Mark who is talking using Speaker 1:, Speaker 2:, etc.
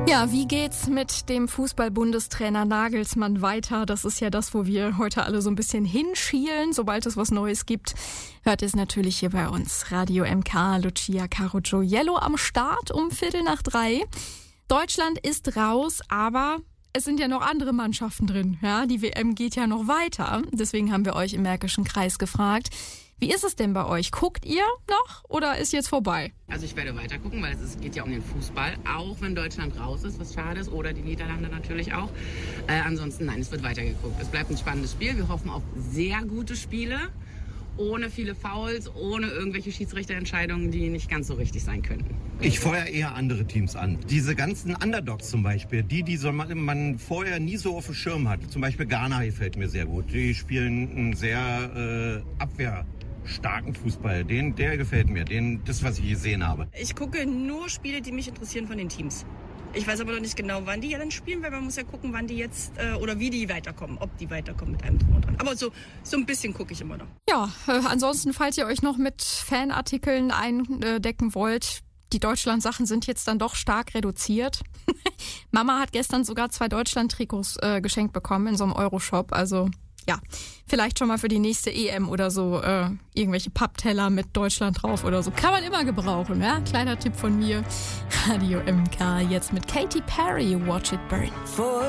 Speaker 1: Ja, wie geht's mit dem Fußball-Bundestrainer Nagelsmann weiter? Das ist ja das, wo wir heute alle so ein bisschen hinschielen. Sobald es was Neues gibt, hört ihr es natürlich hier bei uns. Radio MK, Lucia Caro Gioiello am Start um 2:45. Deutschland ist raus, aber es sind ja noch andere Mannschaften drin. Ja, die WM geht ja noch weiter. Deswegen haben wir euch im Märkischen Kreis gefragt. Wie ist es denn bei euch? Guckt ihr noch oder ist jetzt vorbei?
Speaker 2: Also ich werde weiter gucken, weil es geht ja um den Fußball, auch wenn Deutschland raus ist, was schade ist, oder die Niederlande natürlich auch. Ansonsten nein, es wird weiter geguckt. Es bleibt ein spannendes Spiel. Wir hoffen auf sehr gute Spiele, ohne viele Fouls, ohne irgendwelche Schiedsrichterentscheidungen, die nicht ganz so richtig sein könnten.
Speaker 3: Ich feuere eher andere Teams an. Diese ganzen Underdogs zum Beispiel, die so man vorher nie so auf dem Schirm hat. Zum Beispiel Ghana gefällt mir sehr gut. Die spielen einen sehr abwehrstarken Fußball. Der gefällt mir, das, was ich gesehen habe.
Speaker 4: Ich gucke nur Spiele, die mich interessieren von den Teams. Ich weiß aber noch nicht genau, wann die ja dann spielen, weil man muss ja gucken, wann die jetzt oder wie die weiterkommen, ob die weiterkommen mit einem Drum und Dran. Aber so ein bisschen gucke ich immer noch.
Speaker 1: Ja, ansonsten, falls ihr euch noch mit Fanartikeln eindecken wollt, die Deutschland-Sachen sind jetzt dann doch stark reduziert. Mama hat gestern sogar 2 Deutschland-Trikots geschenkt bekommen in so einem Euroshop, also ja, vielleicht schon mal für die nächste EM oder so irgendwelche Pappteller mit Deutschland drauf oder so. Kann man immer gebrauchen, ja? Kleiner Tipp von mir. Radio MK jetzt mit Katy Perry, Watch It Burn.